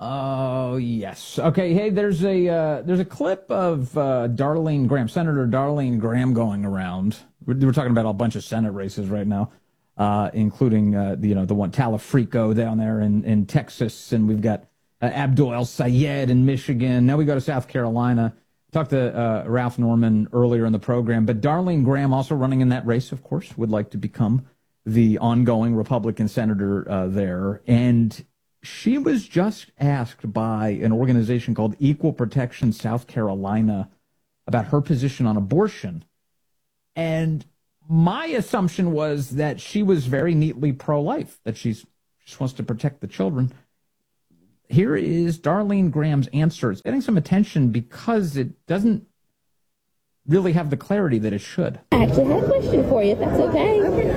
Oh, yes. Okay, hey, there's a clip of Darlene Graham, Senator Darlene Graham, going around. We're talking about a bunch of Senate races right now, including the one Talafrico down there in Texas, and we've got Abdul El Sayed in Michigan. Now we go to South Carolina. Talked to Ralph Norman earlier in the program, but Darlene Graham, also running in that race, of course, would like to become the ongoing Republican senator there. And she was just asked by an organization called Equal Protection South Carolina about her position on abortion. And my assumption was that she was very neatly pro-life, that she just wants to protect the children. Here is Darlene Graham's answer. It's getting some attention because it doesn't really have the clarity that it should. I actually have a question for you, if that's okay.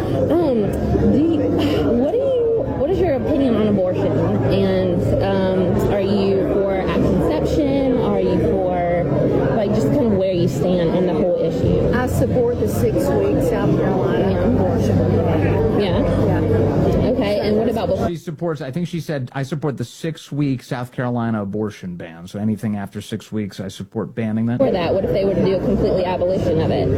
What is your opinion on abortion? And are you for at conception? Are you for, just kind of where you stand on the whole issue? I support the 6-week South Carolina abortion. Yeah? Okay, and what about before? She supports, I think she said, I support the 6-week South Carolina abortion ban. So anything after 6 weeks, I support banning that. For that, what if they were to do a completely abolition of it?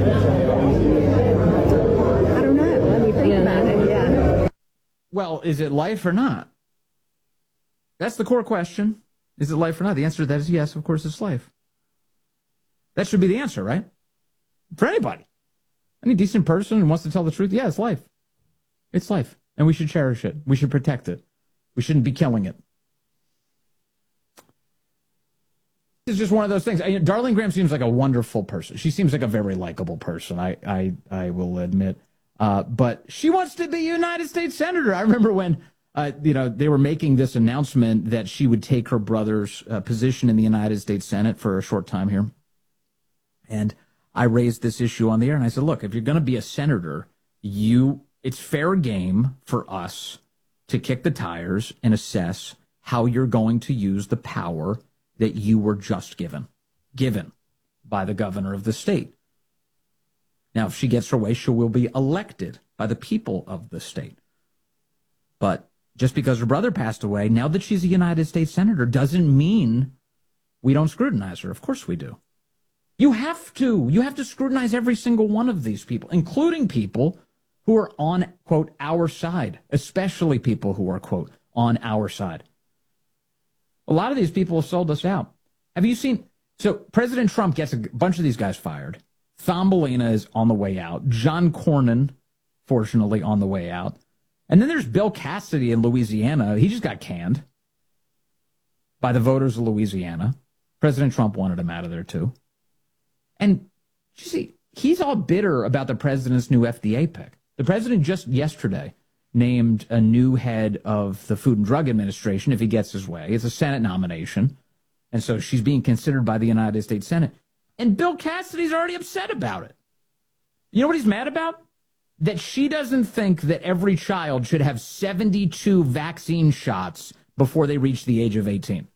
I don't know. Let me think about it. Yeah. Well, is it life or not? That's the core question. Is it life or not? The answer to that is yes, of course it's life. That should be the answer, right? For anybody. Any decent person who wants to tell the truth, yeah, it's life. It's life. And we should cherish it. We should protect it. We shouldn't be killing it. It's just one of those things. Darlene Graham seems like a wonderful person. She seems like a very likable person, I will admit. But she wants to be United States Senator. I remember when they were making this announcement that she would take her brother's position in the United States Senate for a short time here. And I raised this issue on the air, and I said, look, if you're going to be a senator, it's fair game for us to kick the tires and assess how you're going to use the power that you were just given by the governor of the state. Now, if she gets her way, she will be elected by the people of the state. But just because her brother passed away, now that she's a United States senator, doesn't mean we don't scrutinize her. Of course we do. You have to. You have to scrutinize every single one of these people, including people who are on, quote, our side, especially people who are, quote, on our side. A lot of these people have sold us out. Have you seen? So President Trump gets a bunch of these guys fired. Thumbelina is on the way out. John Cornyn, fortunately, on the way out. And then there's Bill Cassidy in Louisiana. He just got canned by the voters of Louisiana. President Trump wanted him out of there, too. And you see, he's all bitter about the president's new FDA pick. The president just yesterday named a new head of the Food and Drug Administration if he gets his way. It's a Senate nomination. And so she's being considered by the United States Senate. And Bill Cassidy's already upset about it. You know what he's mad about? That she doesn't think that every child should have 72 vaccine shots before they reach the age of 18.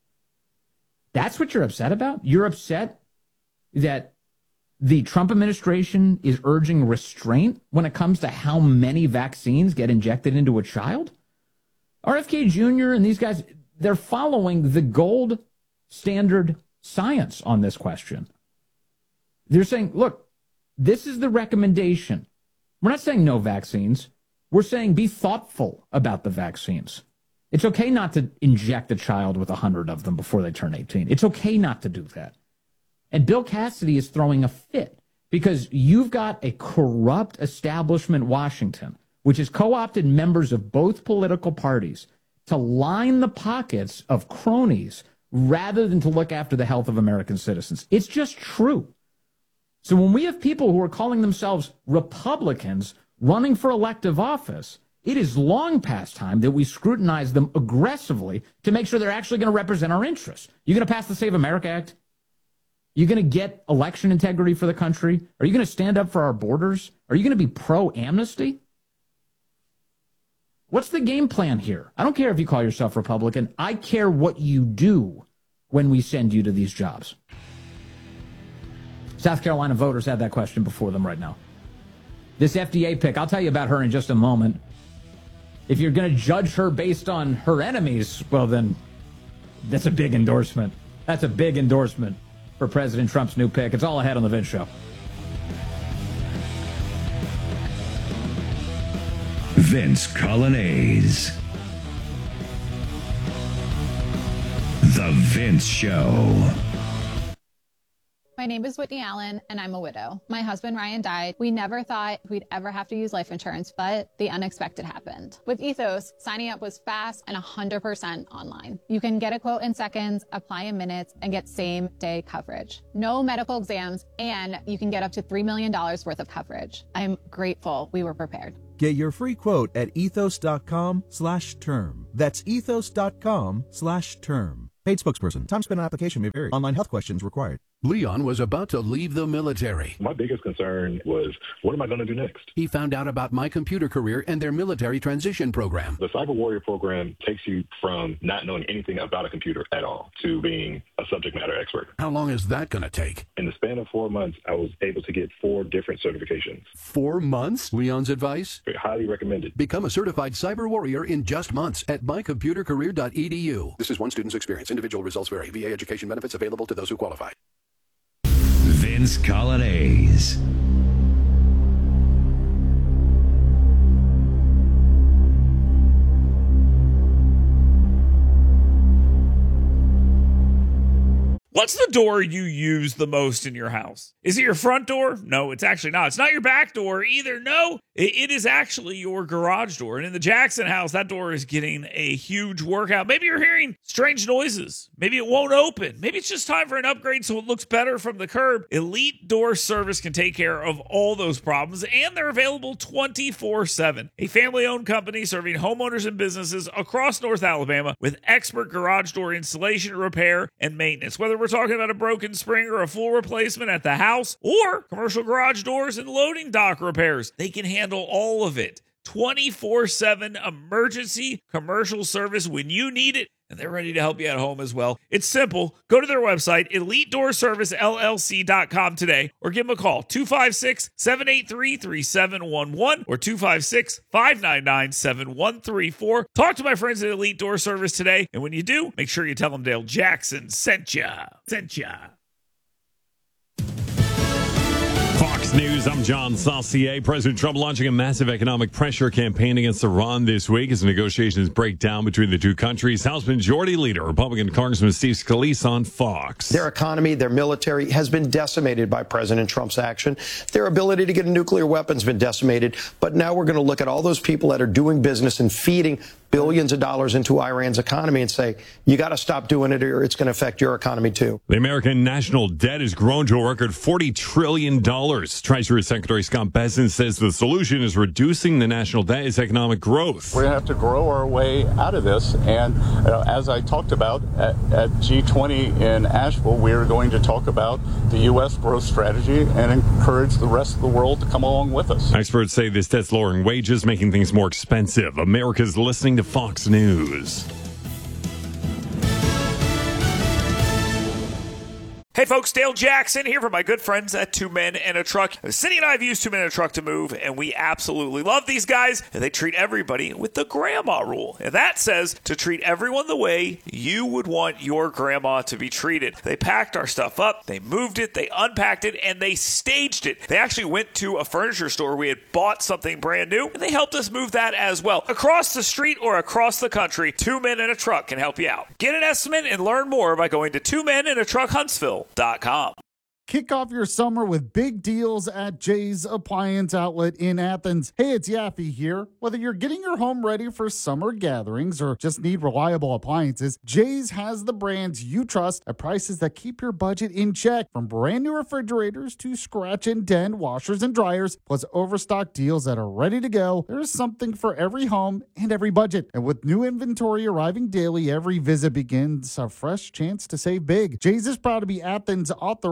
That's what you're upset about? You're upset that the Trump administration is urging restraint when it comes to how many vaccines get injected into a child? RFK Jr. and these guys, they're following the gold standard science on this question. They're saying, look, this is the recommendation. We're not saying no vaccines. We're saying be thoughtful about the vaccines. It's okay not to inject a child with 100 of them before they turn 18. It's okay not to do that. And Bill Cassidy is throwing a fit because you've got a corrupt establishment Washington, which has co-opted members of both political parties to line the pockets of cronies rather than to look after the health of American citizens. It's just true. So when we have people who are calling themselves Republicans running for elective office, it is long past time that we scrutinize them aggressively to make sure they're actually going to represent our interests. You're going to pass the Save America Act? Are you going to get election integrity for the country? Are you going to stand up for our borders? Are you going to be pro-amnesty? What's the game plan here? I don't care if you call yourself Republican. I care what you do when we send you to these jobs. South Carolina voters have that question before them right now. This FDA pick, I'll tell you about her in just a moment. If you're going to judge her based on her enemies, well then, That's a big endorsement. That's a big endorsement for President Trump's new pick. It's all ahead on the Vince Show. Vince Coglianese. The Vince Show. My name is Whitney Allen, and I'm a widow. My husband, Ryan, died. We never thought we'd ever have to use life insurance, but the unexpected happened. With Ethos, signing up was fast and 100% online. You can get a quote in seconds, apply in minutes, and get same-day coverage. No medical exams, and you can get up to $3 million worth of coverage. I'm grateful we were prepared. Get your free quote at ethos.com/term. That's ethos.com/term. Paid spokesperson. Time spent on application may vary. Online health questions required. Leon was about to leave the military. My biggest concern was, what am I going to do next? He found out about My Computer Career and their military transition program. The Cyber Warrior program takes you from not knowing anything about a computer at all to being a subject matter expert. How long is that going to take? In the span of 4 months, I was able to get 4 different certifications. 4 months? Leon's advice? Highly recommended. Become a certified cyber warrior in just months at mycomputercareer.edu. This is one student's experience. Individual results vary. VA education benefits available to those who qualify. Vince Coglianese. What's the door you use the most in your house? Is it your front door? No, it's actually not. It's not your back door either. No, it is actually your garage door. And in the Jackson house, that door is getting a huge workout. Maybe you're hearing strange noises. Maybe it won't open. Maybe it's just time for an upgrade so it looks better from the curb. Elite Door Service can take care of all those problems, and they're available 24/7. A family-owned company serving homeowners and businesses across North Alabama with expert garage door installation, repair, and maintenance. Whether we're talking about a broken spring or a full replacement at the house or commercial garage doors and loading dock repairs, they can handle all of it. 24/7 emergency commercial service when you need it, and they're ready to help you at home as well. It's simple. Go to their website, EliteDoorServiceLLC.com today, or give them a call, 256-783-3711 or 256-599-7134. Talk to my friends at Elite Door Service today, and when you do, make sure you tell them Dale Jackson sent ya. Fox News, I'm John Saucier. President Trump launching a massive economic pressure campaign against Iran this week as negotiations break down between the two countries. House Majority Leader, Republican Congressman Steve Scalise on Fox. Their economy, their military has been decimated by President Trump's action. Their ability to get a nuclear weapon has been decimated. But now we're going to look at all those people that are doing business and feeding billions of dollars into Iran's economy and say, you got to stop doing it or it's going to affect your economy too. The American national debt has grown to a record $40 trillion. Treasury Secretary Scott Bessent says the solution is reducing the national debt as economic growth. We're going to have to grow our way out of this. And as I talked about at G20 in Asheville, we are going to talk about the U.S. growth strategy and encourage the rest of the world to come along with us. Experts say this debt's lowering wages, making things more expensive. America's listening to Fox News. Hey folks, Dale Jackson here for my good friends at Two Men and a Truck. Cindy and I have used Two Men and a Truck to move, and we absolutely love these guys. And they treat everybody with the grandma rule. And that says to treat everyone the way you would want your grandma to be treated. They packed our stuff up, they moved it, they unpacked it, and they staged it. They actually went to a furniture store. We had bought something brand new, and they helped us move that as well. Across the street or across the country, Two Men and a Truck can help you out. Get an estimate and learn more by going to twomenandatruckhuntsville.com. Kick off your summer with big deals at Jay's Appliance Outlet in Athens. Hey, it's Yaffe here. Whether you're getting your home ready for summer gatherings or just need reliable appliances, Jay's has the brands you trust at prices that keep your budget in check. From brand new refrigerators to scratch and dent washers and dryers, plus overstock deals that are ready to go, there's something for every home and every budget. And with new inventory arriving daily, every visit begins a fresh chance to save big. Jay's is proud to be Athens' authorized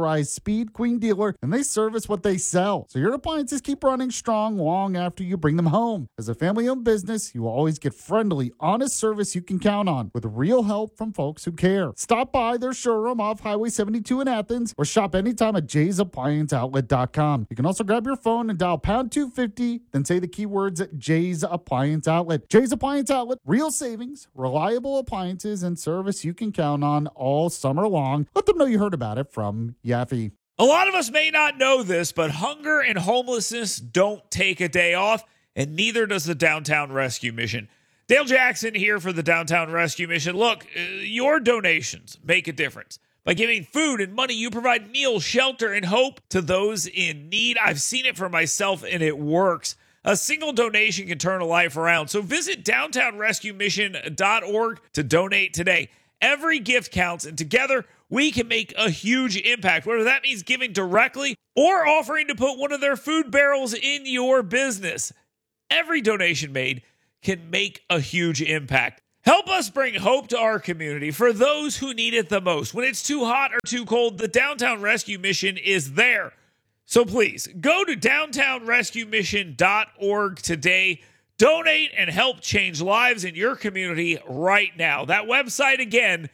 speed queen dealer, and they service what they sell. So your appliances keep running strong long after you bring them home. As a family-owned business, you will always get friendly, honest service you can count on with real help from folks who care. Stop by their showroom off Highway 72 in Athens or shop anytime at jaysapplianceoutlet.com. You can also grab your phone and dial pound 250, then say the keywords at Jay's Appliance Outlet. Jay's Appliance Outlet, real savings, reliable appliances, and service you can count on all summer long. Let them know you heard about it from Yaffe. A lot of us may not know this, but hunger and homelessness don't take a day off, and neither does the Downtown Rescue Mission. Dale Jackson here for the Downtown Rescue Mission. Look, your donations make a difference. By giving food and money, you provide meals, shelter, and hope to those in need. I've seen it for myself, and it works. A single donation can turn a life around. So visit downtownrescuemission.org to donate today. Every gift counts, and together we can make a huge impact, whether that means giving directly or offering to put one of their food barrels in your business. Every donation made can make a huge impact. Help us bring hope to our community for those who need it the most. When it's too hot or too cold, the Downtown Rescue Mission is there. So please, go to downtownrescuemission.org today. Donate and help change lives in your community right now. That website again,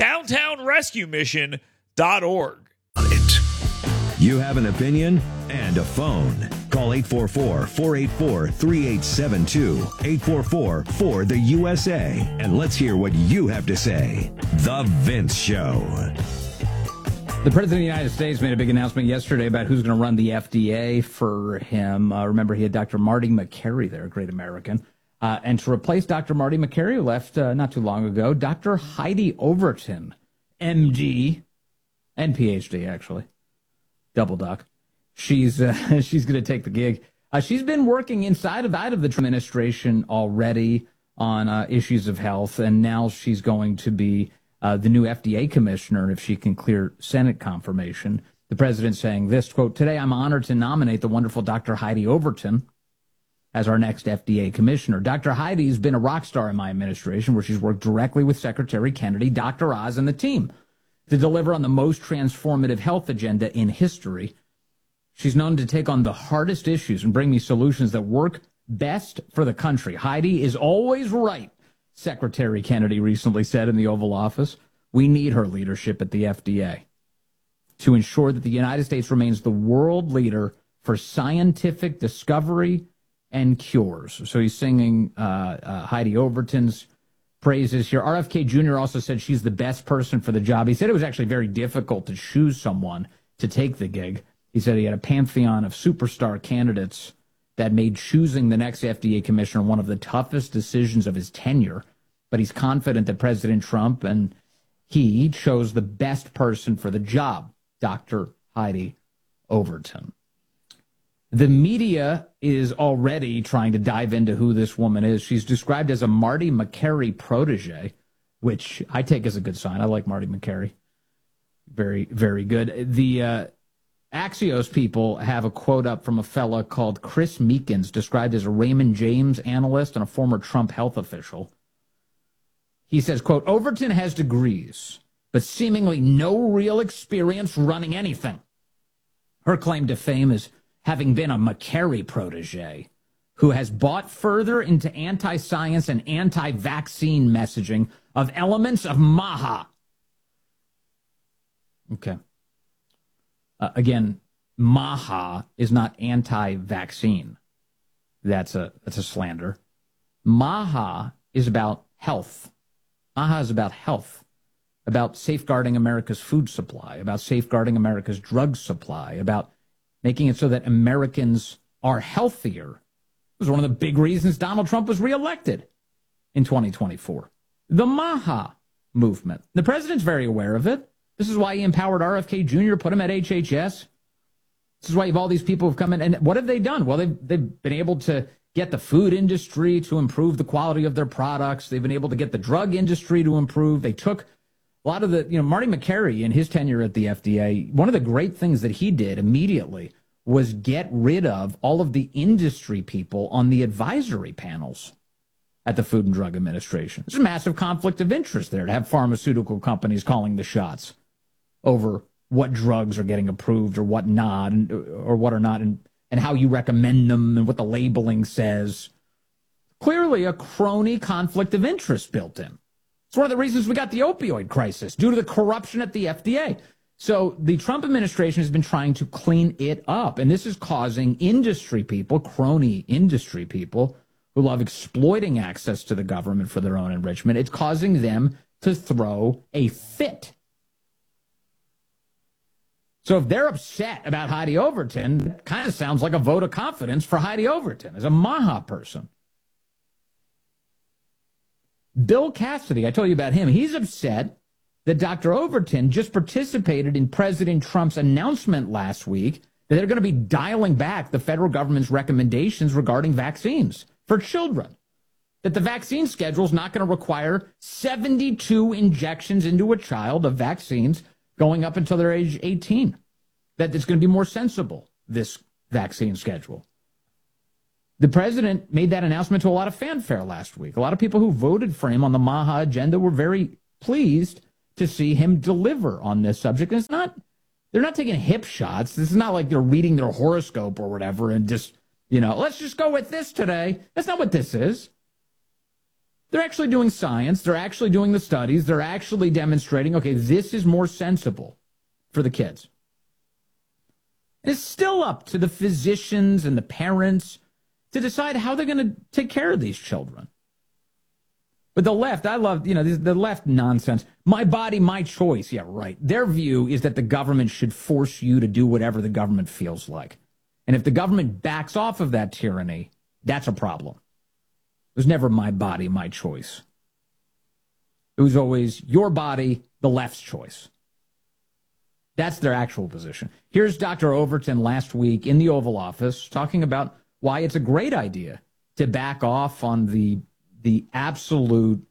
downtownrescuemission.org. You have an opinion and a phone. Call 844-484-3872. 844-4-THE-USA. And let's hear what you have to say. The Vince Show. The President of the United States made a big announcement yesterday about who's going to run the FDA for him. Remember, he had Dr. Marty Makary there, a great American. And to replace Dr. Marty Makary, who left not too long ago, Dr. Heidi Overton, MD, and PhD, actually. Double duck. She's going to take the gig. She's been working inside of the Trump administration already on issues of health, and now she's going to be the new FDA commissioner if she can clear Senate confirmation. The president saying this, quote, "Today I'm honored to nominate the wonderful Dr. Heidi Overton as our next FDA commissioner. Dr. Heidi's been a rock star in my administration, where she's worked directly with Secretary Kennedy, Dr. Oz, and the team to deliver on the most transformative health agenda in history. She's known to take on the hardest issues and bring me solutions that work best for the country. Heidi is always right," Secretary Kennedy recently said in the Oval Office. "We need her leadership at the FDA to ensure that the United States remains the world leader for scientific discovery and cures." So he's singing Heidi Overton's praises here. RFK Jr. also said she's the best person for the job. He said it was actually very difficult to choose someone to take the gig. He said he had a pantheon of superstar candidates that made choosing the next FDA commissioner one of the toughest decisions of his tenure. But he's confident that President Trump and he chose the best person for the job, Dr. Heidi Overton. The media is already trying to dive into who this woman is. She's described as a Marty Makary protege, which I take as a good sign. I like Marty Makary. Very, very good. The Axios people have a quote up from a fella called Chris Meekins, described as a Raymond James analyst and a former Trump health official. He says, quote, "Overton has degrees, but seemingly no real experience running anything. Her claim to fame is having been a Makary protege who has bought further into anti-science and anti-vaccine messaging of elements of MAHA." Okay. Again, MAHA is not anti-vaccine. That's a slander. MAHA is about health. MAHA is about health, about safeguarding America's food supply, about safeguarding America's drug supply, about making it so that Americans are healthier. It was one of the big reasons Donald Trump was reelected in 2024. The MAHA movement. The president's very aware of it. This is why he empowered RFK Jr., put him at HHS. This is why you have all these people who've come in. And what have they done? Well, they've been able to get the food industry to improve the quality of their products. They've been able to get the drug industry to improve. They took a lot of the, Marty Makary in his tenure at the FDA, one of the great things that he did immediately was get rid of all of the industry people on the advisory panels at the Food and Drug Administration. There's a massive conflict of interest there to have pharmaceutical companies calling the shots over what drugs are getting approved or what not, or what are not, and how you recommend them and what the labeling says. Clearly a crony conflict of interest built in. It's one of the reasons we got the opioid crisis, due to the corruption at the FDA. So the Trump administration has been trying to clean it up, and this is causing industry people, crony industry people, who love exploiting access to the government for their own enrichment. It's causing them to throw a fit. So if they're upset about Heidi Overton, it kind of sounds like a vote of confidence for Heidi Overton as a Maha person. Bill Cassidy, I told you about him. He's upset that Dr. Overton just participated in President Trump's announcement last week that they're going to be dialing back the federal government's recommendations regarding vaccines for children. That the vaccine schedule is not going to require 72 injections into a child of vaccines going up until they're age 18. That it's going to be more sensible, this vaccine schedule. The president made that announcement to a lot of fanfare last week. A lot of people who voted for him on the Maha agenda were very pleased to see him deliver on this subject. And they're not taking hip shots. This is not like they're reading their horoscope or whatever and just, let's just go with this today. That's not what this is. They're actually doing science. They're actually doing the studies. They're actually demonstrating, okay, this is more sensible for the kids. And it's still up to the physicians and the parents to decide how they're going to take care of these children. But the left, I love, the left nonsense. My body, my choice. Yeah, right. Their view is that the government should force you to do whatever the government feels like. And if the government backs off of that tyranny, that's a problem. It was never my body, my choice. It was always your body, the left's choice. That's their actual position. Here's Dr. Overton last week in the Oval Office talking about why it's a great idea to back off on the absolute,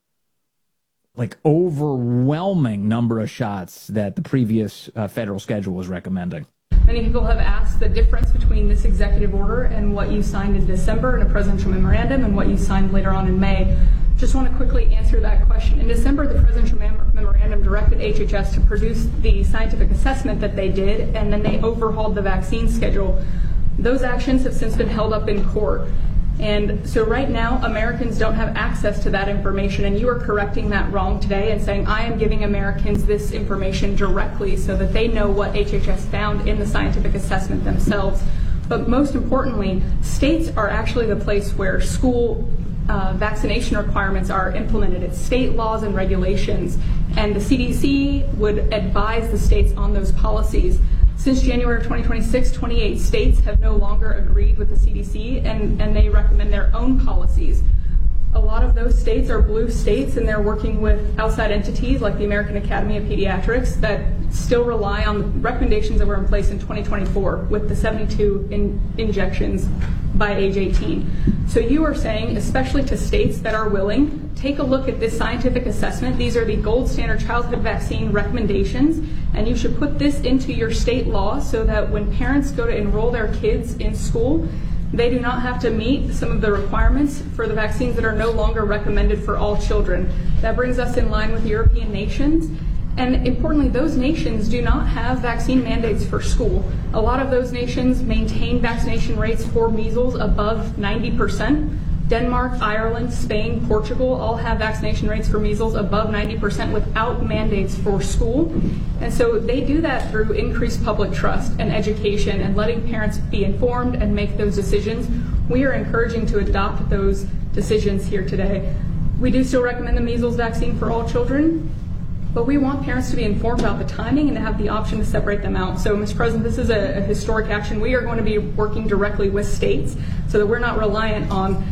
overwhelming number of shots that the previous federal schedule was recommending. Many people have asked the difference between this executive order and what you signed in December in a presidential memorandum and what you signed later on in May. Just want to quickly answer that question. In December, the presidential memorandum directed HHS to produce the scientific assessment that they did, and then they overhauled the vaccine schedule. Those actions have since been held up in court. And so right now, Americans don't have access to that information, and you are correcting that wrong today and saying, I am giving Americans this information directly so that they know what HHS found in the scientific assessment themselves. But most importantly, states are actually the place where school vaccination requirements are implemented. It's state laws and regulations, and the CDC would advise the states on those policies. Since January of 2026, 28 states have no longer agreed with the CDC, and they recommend their own policies. A lot of those states are blue states, and they're working with outside entities like the American Academy of Pediatrics that still rely on the recommendations that were in place in 2024 with the 72 injections by age 18. So you are saying, especially to states that are willing, take a look at this scientific assessment. These are the gold standard childhood vaccine recommendations, and you should put this into your state law so that when parents go to enroll their kids in school, they do not have to meet some of the requirements for the vaccines that are no longer recommended for all children. That brings us in line with European nations. And importantly, those nations do not have vaccine mandates for school. A lot of those nations maintain vaccination rates for measles above 90%. Denmark, Ireland, Spain, Portugal all have vaccination rates for measles above 90% without mandates for school. And so they do that through increased public trust and education and letting parents be informed and make those decisions. We are encouraging to adopt those decisions here today. We do still recommend the measles vaccine for all children, but we want parents to be informed about the timing and to have the option to separate them out. So, Mr. President, this is a historic action. We are going to be working directly with states so that we're not reliant on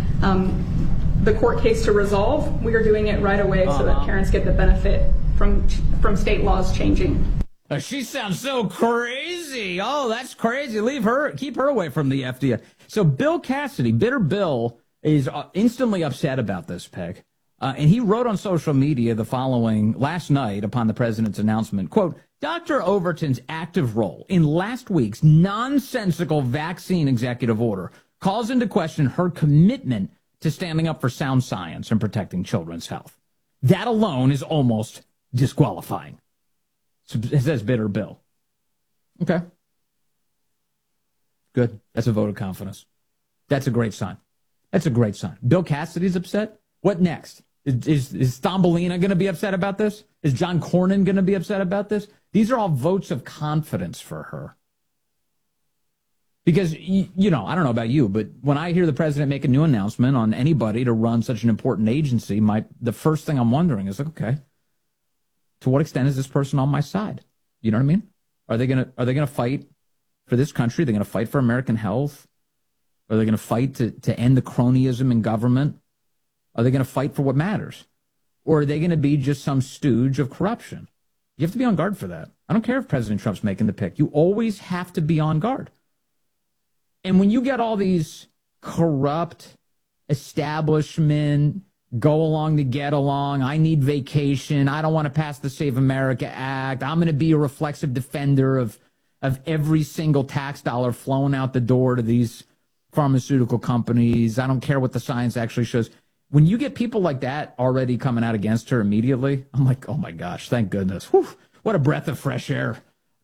the court case to resolve. We are doing it right away so that parents get the benefit from state laws changing. She sounds so crazy. Oh, that's crazy. Keep her away from the FDA. So Bill Cassidy, Bitter Bill, is instantly upset about this, Peg. And he wrote on social media the following last night upon the president's announcement, quote, Dr. Overton's active role in last week's nonsensical vaccine executive order calls into question her commitment to standing up for sound science and protecting children's health. That alone is almost disqualifying, says Bitter Bill. Okay. Good. That's a vote of confidence. That's a great sign. That's a great sign. Bill Cassidy's upset. What next? Is Stombolina going to be upset about this? Is John Cornyn going to be upset about this? These are all votes of confidence for her. Because, you know, I don't know about you, but when I hear the president make a new announcement on anybody to run such an important agency, the first thing I'm wondering is, okay, to what extent is this person on my side? You know what I mean? Are they gonna fight for this country? Are they gonna fight for American health? Are they gonna fight to end the cronyism in government? Are they gonna fight for what matters? Or are they gonna be just some stooge of corruption? You have to be on guard for that. I don't care if President Trump's making the pick. You always have to be on guard. And when you get all these corrupt establishment, go along to get along, I need vacation, I don't want to pass the Save America Act, I'm going to be a reflexive defender of every single tax dollar flowing out the door to these pharmaceutical companies, I don't care what the science actually shows. When you get people like that already coming out against her immediately, I'm like, oh my gosh, thank goodness. Whew, what a breath of fresh air.